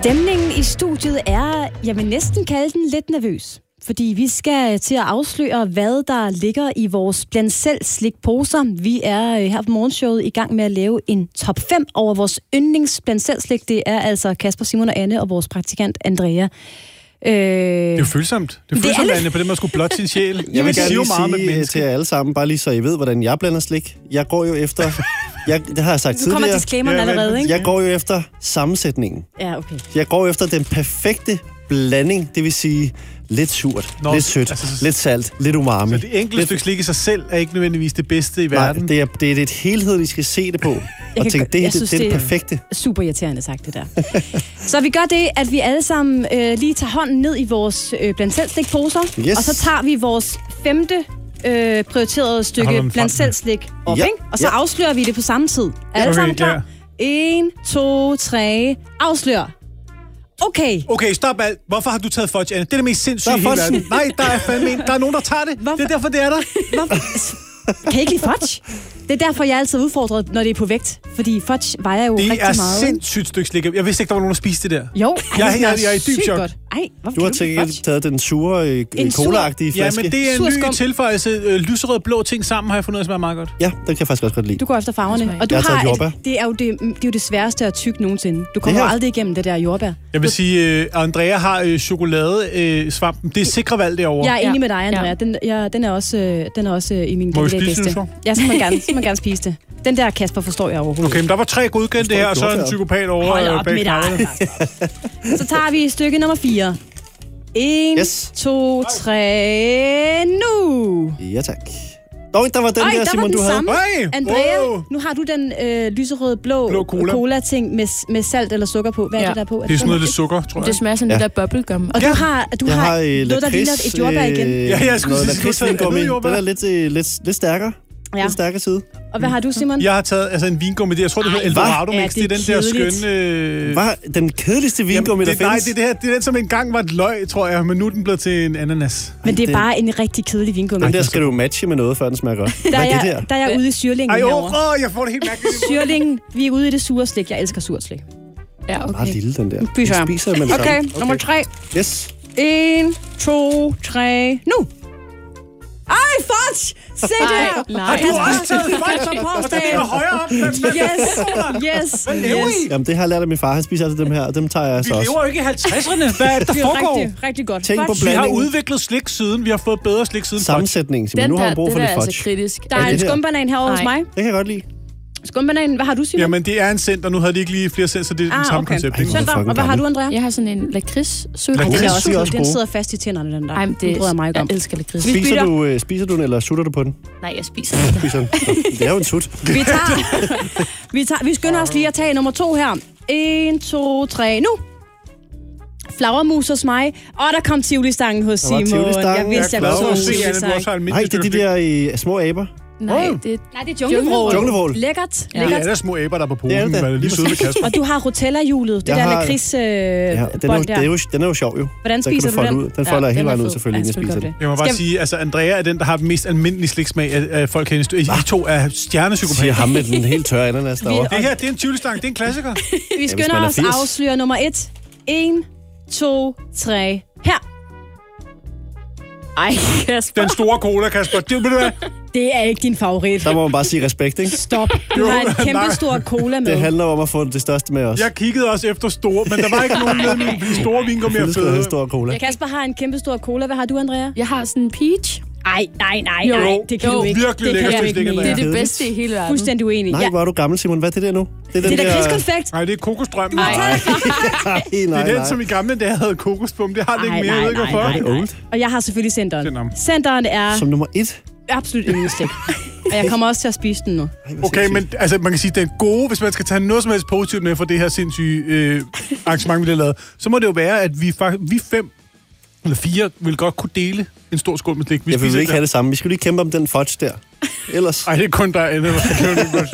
Stemningen i studiet er, jeg vil næsten kalde den lidt nervøs. Fordi vi skal til at afsløre, hvad der ligger i vores blandt selv slikposer. Vi er her på morgenshowet i gang med at lave en top 5 over vores yndlings blandt selv slik. Det er altså Kasper, Simon og Anne og vores praktikant Andrea. Det er jo følsomt. Det er følsomt, Anne, på det, man skulle blotte sin sjæl. Jeg vil gerne lige sige til jer alle sammen, bare lige så I ved, hvordan jeg blander slik. Jeg går jo efter... det har jeg sagt tidligere. Nu kommer disclaimeren allerede, ikke? Jeg går jo efter sammensætningen. Ja, okay. Jeg går jo efter den perfekte blanding, det vil sige lidt surt, lidt sødt, lidt salt, lidt umami. Så det enkelte stykke slik i sig selv er ikke nødvendigvis det bedste i verden? Nej, det er et helhed, I skal se det på. Og tænke, det er det perfekte. Super irriterende sagt, det der. Så vi gør det, at vi alle sammen lige tager hånden ned i vores blandt selv slikposer, og så tager vi vores 5. prioriterede stykke blandt selv slik op, ikke? Og så afslører vi det på samme tid. Alle sammen klar? 1, 2, 3, afslør. Okay, stop alt. Hvorfor har du taget fudge, Anne? Det er det mest sindssyge i hele verden. Nej, der er fandme en. Der er nogen, der tager det. Hvorfor? Det er derfor, det er der. Kan I ikke lide fudge? Det er derfor, jeg er altid udfordret, når det er på vægt. Fordi fudge vejer jo rigtig meget. Det er sindssygt stykke slik. Jeg vidste ikke, der var nogen, der spiste det der. Jo, jeg er i dyb chok. Du har taget den sure, cola-agtige flaske. Ja, men det er en ny tilføjelse. Lyserød blå ting sammen har jeg fundet ud af, smager meget godt. Ja, den kan jeg faktisk også godt lide. Du går efter farverne. Og du det er jo det sværeste at tygge nogensinde. Du kommer aldrig igennem det der jordbær. Jeg vil sige, Andrea har chokoladesvampen. Det er sikre valg derovre. Jeg er enig med dig, Andrea. Den er også i min liste. Ja, så må man gerne spise det. Den der Kasper forstår jeg overhovedet. Okay, men der var 3 godkendte her, og så en psykopat over. Hold op med dig. Så tager vi stykke nummer 4. 1, 2, 3, nu! Ja, tak. Der var den der, Simon, du havde. Andrea, nu har du den lyserøde blå cola-ting med salt eller sukker på. Hvad er det der på? Det er sådan noget lidt sukker, tror jeg. Det smager sådan lidt af bubblegum. Og du har noget, der ligner et jordbær igen. Ja, jeg skulle sige, den er lidt stærkere. Ja. Den stærke side. Og hvad har du, Simon? Jeg har taget en vingummi. Jeg tror, det hedder Eldorado Mix. Det er den der skønne... Hvad? Den kedeligste vingummi, der findes? Nej, det er den, som engang var et løg, tror jeg. Men nu er den blevet til en ananas. Men det er bare en rigtig kedelig vingummi. Den der skal du matche med noget, før den smager godt. Der er jeg ude i syrlingen herovre. Jeg får det helt mærkeligt. Syrlingen, vi er ude i det sure slik. Jeg elsker surt slik. Ja, okay. Meget lille, den der. Spiser man okay, nummer 3. Yes. 1, 2, 3, nu! Ej, fudge! Se der! Har du også taget fudge? Og den er højere op. Yes. Jamen, det har jeg lært af min far. Han spiser altid dem her, og dem tager jeg så også. Vi lever jo ikke i 50'erne. Hvad er det, der foregår? Rigtig godt. Tænk på blandingen. Vi har udviklet slik siden. Vi har fået bedre slik siden. Sammensætningen, Simon. Nu har vi brug for lidt fudge. Altså kritisk. Der er en skumbanan herovre hos mig. Det kan jeg godt lide. Skumbananen, hvad har du, Simon? Jamen, det er en center. Nu havde de ikke lige flere center, så det er den samme koncept. Center. Og hvad har du, Andrea? Jeg har sådan en lakrids-sød. Den sidder fast i tænderne, den der. Ej, det bryder mig om. Jeg elsker lakrids. Spiser du den, eller sutter du på den? Nej, jeg spiser den. Det er jo en sut. Vi skynder os lige at tage nummer 2 her. 1, 2, 3, nu! Flagermus hos mig. Og der kom Tivoli-stangen hos Simon. Jeg vidste, jeg kunne Tivoli-stangen. Nej, det er de der små aber. Nej, det er junglevrål. Lækkert. Ja, der er små aber, der er på posen. Det er lige søde ved Kasper. Og du har Rotella-hjulet. Det der lakrids-bånd der. Den er jo sjov, jo. Hvordan spiser du den? Den folder hele vejen ud, selvfølgelig, inden jeg spiser den. Jeg må bare sige, altså Andrea er den, der har den mest almindelige sliksmag af folk herinde. I to er stjernepsykopater. Siger ham med den helt tørre ananas derovre. Det her, det er en Tivoli-stang. Det er en klassiker. Vi skynder os afsløre nummer 1. 1, 2, 3, her. Ej, Kasper. Den store cola, Kasper. Det er ikke din favorit. Der må man bare sige respekt, ikke? Stop. Du har en kæmpe stor cola med. Det handler om at få det største med os. Jeg kiggede også efter store, men der var ikke nogen med de store vingummi mere fede. Stor cola. Kasper har en kæmpe stor cola. Hvad har du, Andrea? Jeg har sådan en peach. Nej. Det kan du ikke. Det er det bedste i hele verden. Fuldstændig uenig. Nej, hvor er du gammel, Simon. Hvad er det der nu? Det er der krigskonfekt. Nej, det er kokosdrømmen. Nej. Det er den, som i gamle dage havde kokosbom. Det har det ikke mere, ikke hvorfor. Og jeg har selvfølgelig centeren. Centeren er... Som nummer 1? Absolut yndlingslik. Og jeg kommer også til at spise den nu. Okay, men altså, man kan sige, at den gode, hvis man skal tage noget som helst positivt med for det her sindssyge arrangement, vi har lavet, så må det jo være, at vi 5 eller 4 vil godt kunne dele en stor skål med slik. Jeg vil ikke have det samme. Vi skulle lige kæmpe om den fudge der. Ellers... Ej, det er kun dig, Anne.